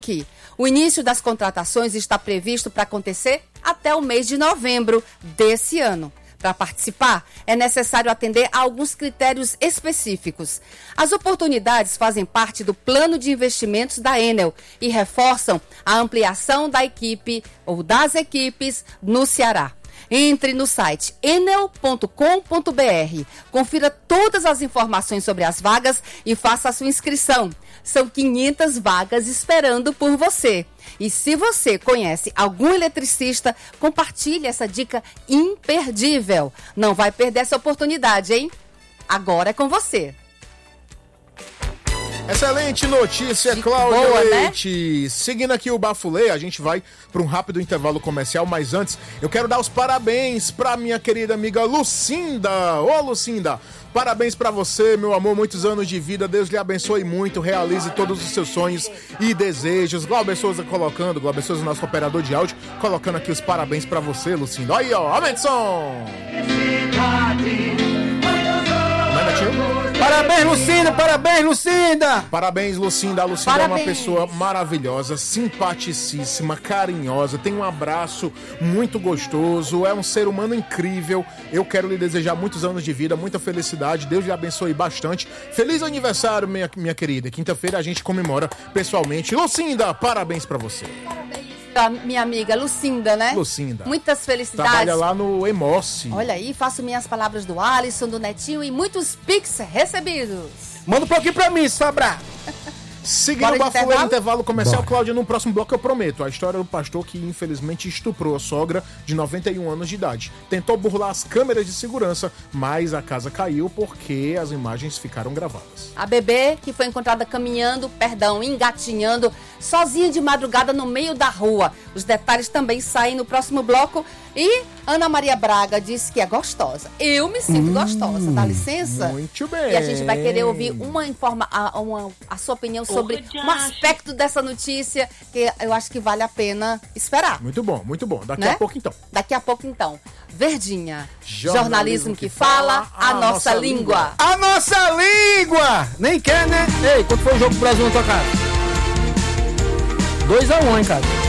O início das contratações está previsto para acontecer até o mês de novembro desse ano. Para participar, é necessário atender a alguns critérios específicos. As oportunidades fazem parte do plano de investimentos da Enel e reforçam a ampliação da equipe ou das equipes no Ceará. Entre no site enel.com.br, confira todas as informações sobre as vagas e faça a sua inscrição. São 500 vagas esperando por você. E se você conhece algum eletricista, compartilhe essa dica imperdível. Não vai perder essa oportunidade, hein? Agora é com você. Excelente notícia, Cláudia Leite. Né? Seguindo aqui o Bafulê, a gente vai para um rápido intervalo comercial, mas antes eu quero dar os parabéns para minha querida amiga Lucinda. Ô, Lucinda, parabéns para você, meu amor, muitos anos de vida, Deus lhe abençoe muito, realize todos os seus sonhos e desejos. Glauber Souza colocando, Glauber Souza, nosso operador de áudio, colocando aqui os parabéns para você, Lucinda. Aí, ó, aumenta o som. Parabéns, Lucinda! Parabéns, Lucinda! Parabéns, Lucinda. A Lucinda é uma pessoa maravilhosa, simpaticíssima, carinhosa, tem um abraço muito gostoso, é um ser humano incrível. Eu quero lhe desejar muitos anos de vida, muita felicidade, Deus lhe abençoe bastante. Feliz aniversário, minha querida. Quinta-feira a gente comemora pessoalmente. Lucinda, parabéns pra você. Minha amiga Lucinda, né? Lucinda. Muitas felicidades. Trabalha lá no Emoce. Olha aí, faço minhas palavras do Alisson, do Netinho e muitos Pix recebidos. Manda um pouquinho pra mim, Sobra. Seguindo o Bafulê no intervalo comercial, Cláudia, no próximo bloco eu prometo a história do pastor que infelizmente estuprou a sogra de 91 anos de idade. Tentou burlar as câmeras de segurança, mas a casa caiu porque as imagens ficaram gravadas. A bebê que foi encontrada engatinhando, sozinha de madrugada no meio da rua. Os detalhes também saem no próximo bloco. E Ana Maria Braga disse que é gostosa. Eu me sinto gostosa, dá licença? Muito bem. E a gente vai querer ouvir a sua opinião sobre um aspecto dessa notícia que eu acho que vale a pena esperar. Muito bom, muito bom. Daqui a pouco então. Daqui a pouco então. Verdinha. Jornalismo que fala a nossa língua. A nossa língua! Nem quer, né? Ei, quanto foi o jogo do Brasil na tua casa? 2-1, hein, cara?